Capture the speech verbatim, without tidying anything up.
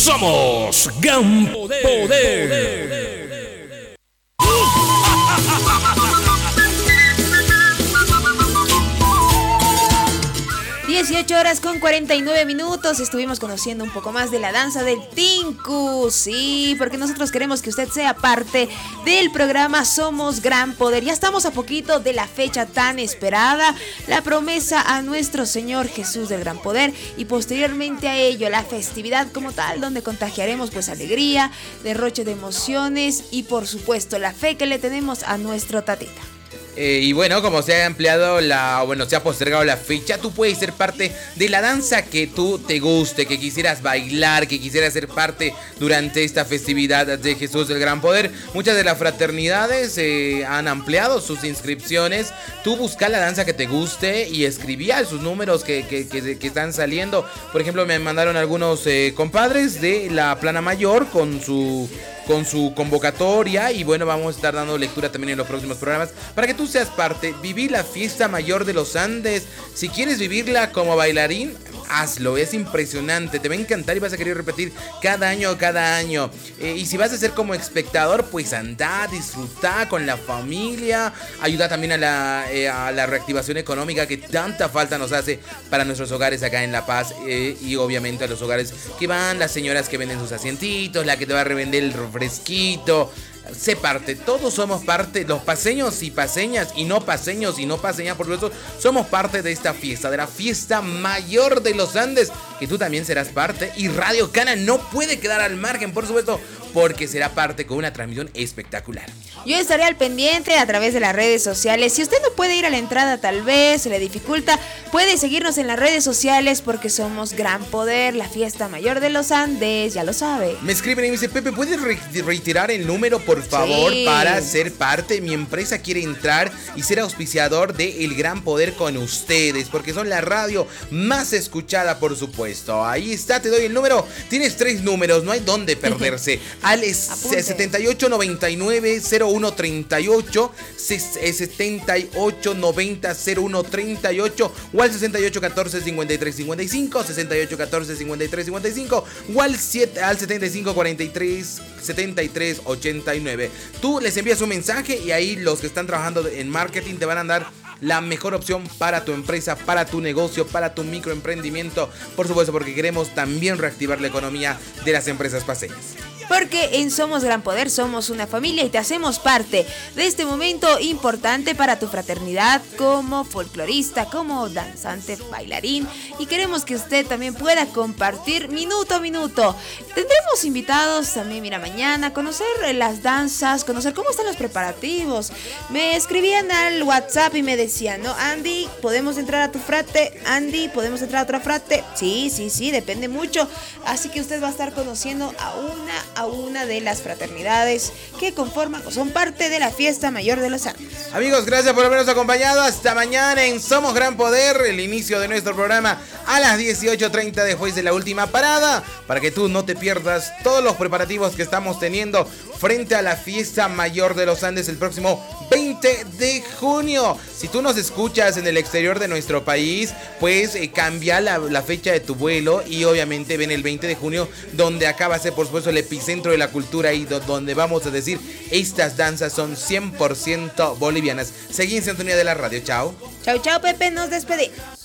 Somos Gran Poder. Poder. dieciocho horas con cuarenta y nueve minutos. Estuvimos conociendo un poco más de la danza del Tinku. Sí, porque nosotros queremos que usted sea parte del programa Somos Gran Poder. Ya estamos a poquito de la fecha tan esperada, la promesa a nuestro Señor Jesús del Gran Poder, y posteriormente a ello la festividad como tal, donde contagiaremos pues alegría, derroche de emociones y por supuesto la fe que le tenemos a nuestro tatita. Eh, y bueno, como se ha ampliado la, bueno, se ha postergado la fecha, tú puedes ser parte de la danza que tú te guste, que quisieras bailar, que quisieras ser parte durante esta festividad de Jesús del Gran Poder. Muchas de las fraternidades eh, han ampliado sus inscripciones. Tú busca la danza que te guste y escribía sus números que, que, que, que están saliendo. Por ejemplo, me mandaron algunos eh, compadres de la Plana Mayor con su... con su convocatoria, y bueno, vamos a estar dando lectura también en los próximos programas para que tú seas parte. Vivir la fiesta mayor de los Andes. Si quieres vivirla como bailarín, hazlo, es impresionante, te va a encantar y vas a querer repetir cada año, cada año. Eh, y si vas a ser como espectador, pues anda, disfruta con la familia, ayuda también a la, eh, a la reactivación económica que tanta falta nos hace para nuestros hogares acá en La Paz, eh, y obviamente a los hogares que van las señoras que venden sus asientitos, la que te va a revender el refresquito. Sé parte, todos somos parte, los paseños y paseñas y no paseños y no paseñas, por supuesto, somos parte de esta fiesta, de la fiesta mayor de los Andes, que tú también serás parte, y Radio Cana no puede quedar al margen, por supuesto, porque será parte con una transmisión espectacular. Yo estaré al pendiente a través de las redes sociales. Si usted no puede ir a la entrada, tal vez se le dificulta, puede seguirnos en las redes sociales porque somos Gran Poder, la fiesta mayor de los Andes, ya lo sabe. Me escriben y me dicen: Pepe, ¿puedes re- retirar el número, por favor, sí, para ser parte? Mi empresa quiere entrar y ser auspiciador de El Gran Poder con ustedes, porque son la radio más escuchada, por supuesto. Ahí está, te doy el número. Tienes tres números, no hay dónde perderse. Al setenta y ocho noventa y nueve cero uno treinta y ocho, setenta y ocho noventa cero uno treinta y ocho, o al sesenta y ocho catorce cincuenta y tres cincuenta y cinco, sesenta y ocho catorce cincuenta y tres cincuenta y cinco, o al, al setenta y cinco cuarenta y tres setenta y tres ochenta y nueve. Tú les envías un mensaje y ahí los que están trabajando en marketing te van a dar la mejor opción para tu empresa, para tu negocio, para tu microemprendimiento, por supuesto, porque queremos también reactivar la economía de las empresas paseñas. Porque en Somos Gran Poder somos una familia y te hacemos parte de este momento importante para tu fraternidad como folclorista, como danzante, bailarín, y queremos que usted también pueda compartir minuto a minuto. Tendremos invitados también, mira, mañana, conocer las danzas, conocer cómo están los preparativos. Me escribían al WhatsApp y me decían, ¿no? Andy, ¿podemos entrar a tu frate? Andy, ¿podemos entrar a otra frate? Sí, sí, sí, depende mucho. Así que usted va a estar conociendo a una a una de las fraternidades que conforman o son parte de la fiesta mayor de los Andes. Amigos, gracias por habernos acompañado. Hasta mañana en Somos Gran Poder, el inicio de nuestro programa a las dieciocho treinta después de la última parada, para que tú no te pierdas todos los preparativos que estamos teniendo frente a la fiesta mayor de los Andes el próximo veinte de junio. Si tú nos escuchas en el exterior de nuestro país, pues eh, cambia la, la fecha de tu vuelo y obviamente ven el veinte de junio, donde acá va a ser, por supuesto, el epicentro de la cultura y do, donde vamos a decir, estas danzas son cien por ciento bolivianas. Seguí en sintonía de la radio. Chao. Chao, chao, Pepe, nos despedimos.